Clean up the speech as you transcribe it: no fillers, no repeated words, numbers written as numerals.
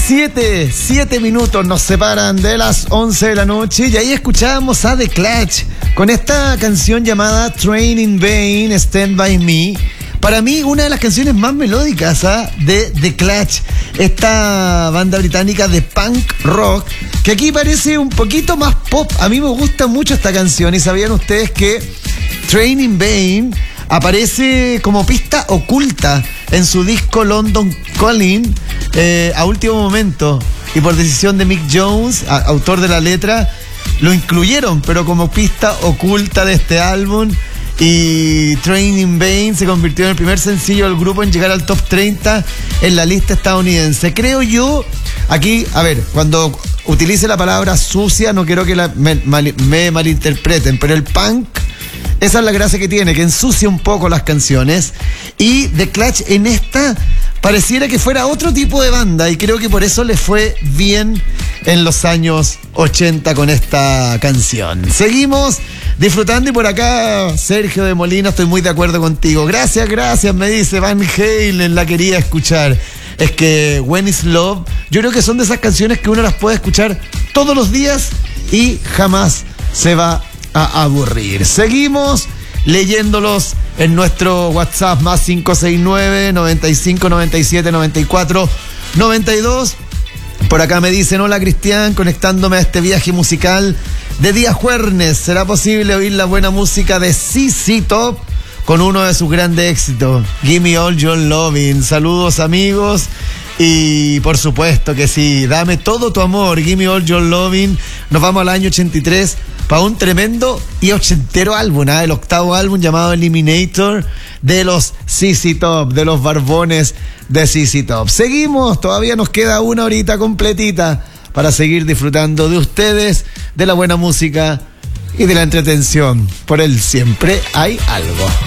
7 minutos nos separan de las 11 de la noche y ahí escuchábamos a The Clash con esta canción llamada Train in Vain, Stand By Me. Para mí, una de las canciones más melódicas de The Clash, esta banda británica de punk rock, que aquí parece un poquito más pop. A mí me gusta mucho esta canción y sabían ustedes que Train in Vain aparece como pista oculta en su disco London Calling a último momento, y por decisión de Mick Jones, autor de la letra, lo incluyeron, pero como pista oculta de este álbum. Y Train in Vain se convirtió en el primer sencillo del grupo en llegar al top 30 en la lista estadounidense. Creo yo, aquí, a ver, cuando utilice la palabra sucia, no quiero que me malinterpreten, pero el punk, esa es la gracia que tiene, que ensucia un poco las canciones. Y The Clash en esta pareciera que fuera otro tipo de banda, y creo que por eso le fue bien en los años 80 con esta canción. Seguimos disfrutando, y por acá Sergio de Molina, estoy muy de acuerdo contigo. Gracias, me dice Van Halen, la quería escuchar. Es que When Is Love, yo creo que son de esas canciones que uno las puede escuchar todos los días y jamás se va a aburrir. Seguimos leyéndolos en nuestro WhatsApp más 569 95 97 94 92. Por acá me dicen: hola Cristian, conectándome a este viaje musical de día jueves. ¿Será posible oír la buena música de ZZ Top con uno de sus grandes éxitos, Give Me All Your Lovin'? Saludos amigos. Y por supuesto que sí, dame todo tu amor, Give Me All Your Lovin'. Nos vamos al año 83 para un tremendo y ochentero álbum, el octavo álbum llamado Eliminator de los ZZ Top, de los barbones de ZZ Top. Seguimos, todavía nos queda una horita completita para seguir disfrutando de ustedes, de la buena música y de la entretención. Por el siempre hay algo.